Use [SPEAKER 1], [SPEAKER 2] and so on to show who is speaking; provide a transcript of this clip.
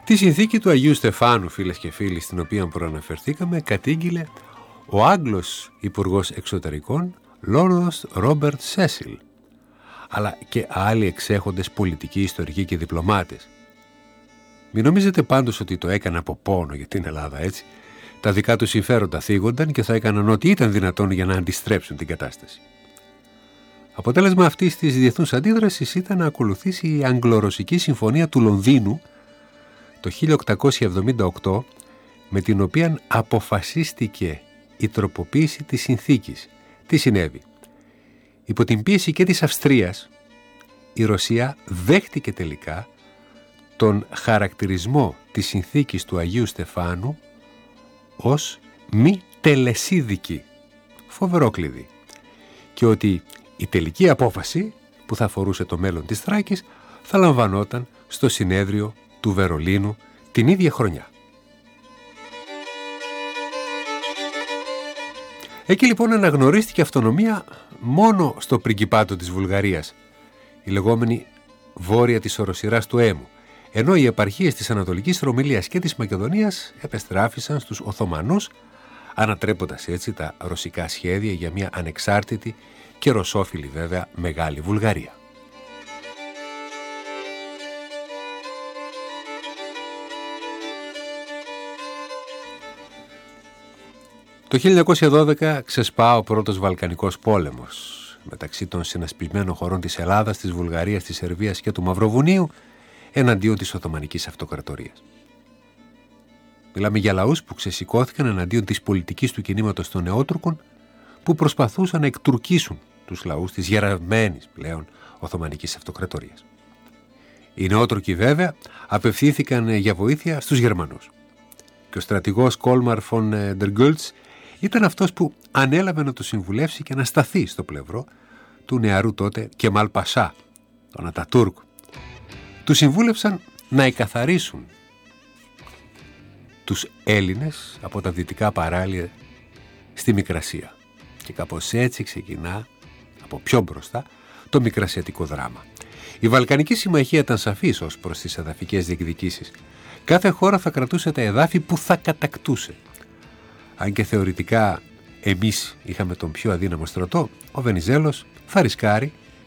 [SPEAKER 1] Τη συνθήκη του Αγίου Στεφάνου, φίλες και φίλοι, στην οποία προαναφερθήκαμε, κατήγγειλε ο Άγγλος Υπουργός Εξωτερικών, Λόρδος Ρόμπερτ Σέσιλ, αλλά και άλλοι εξέχοντες πολιτικοί, ιστορικοί και διπλωμάτες. Μην νομίζετε πάντως ότι το έκανε από πόνο για την Ελλάδα, έτσι. Τα δικά του συμφέροντα θίγονταν και θα έκαναν ό,τι ήταν δυνατόν για να αντιστρέψουν την κατάσταση. Αποτέλεσμα αυτής της διεθνούς αντίδρασης ήταν να ακολουθήσει η Αγγλο-Ρωσική Συμφωνία του Λονδίνου το 1878, με την οποία αποφασίστηκε η τροποποίηση της συνθήκης. Τι συνέβη? Υπό την πίεση και της Αυστρίας, η Ρωσία δέχτηκε τελικά τον χαρακτηρισμό της συνθήκης του Αγίου Στεφάνου ως μη τελεσίδικη, φοβερό κλειδί, και ότι η τελική απόφαση που θα αφορούσε το μέλλον της Θράκης θα λαμβανόταν στο συνέδριο του Βερολίνου την ίδια χρονιά. Εκεί λοιπόν αναγνωρίστηκε αυτονομία μόνο στο πριγκιπάτο της Βουλγαρίας, η λεγόμενη βόρεια της οροσειράς του Έμου, ενώ οι επαρχίες της Ανατολικής Ρωμυλίας και της Μακεδονίας επεστράφησαν στους Οθωμανούς, ανατρέποντας έτσι τα ρωσικά σχέδια για μια ανεξάρτητη και ρωσόφιλη βέβαια Μεγάλη Βουλγαρία. Το 1912 ξεσπά ο πρώτος Βαλκανικός πόλεμος μεταξύ των συνασπισμένων χωρών της Ελλάδας, της Βουλγαρίας, της Σερβίας και του Μαυροβουνίου εναντίον της Οθωμανικής Αυτοκρατορίας. Μιλάμε για λαούς που ξεσηκώθηκαν εναντίον της πολιτικής του κινήματος των Νεότουρκων, που προσπαθούσαν να εκτουρκίσουν τους λαούς της γερασμένης πλέον Οθωμανικής Αυτοκρατορίας. Οι Νεότουρκοι βέβαια απευθύνθηκαν για βοήθεια στους Γερμανούς. Και ο στρατηγός Κόλμαρ φον ντερ Γκόλτς ήταν αυτός που ανέλαβε να το συμβουλεύσει και να σταθεί στο πλευρό του νεαρού τότε Κεμάλ Πασά, τον Ατατούρκ. Του συμβούλευσαν να εκαθαρίσουν τους Έλληνες από τα δυτικά παράλια στη Μικρασία. Και κάπως έτσι ξεκινά από πιο μπροστά το μικρασιατικό δράμα. Η Βαλκανική Συμμαχία ήταν σαφής ως προς τις εδαφικές διεκδικήσεις. Κάθε χώρα θα κρατούσε τα εδάφη που θα κατακτούσε. Αν και θεωρητικά εμείς είχαμε τον πιο αδύναμο στρατό, ο Βενιζέλος θα ρισκάρει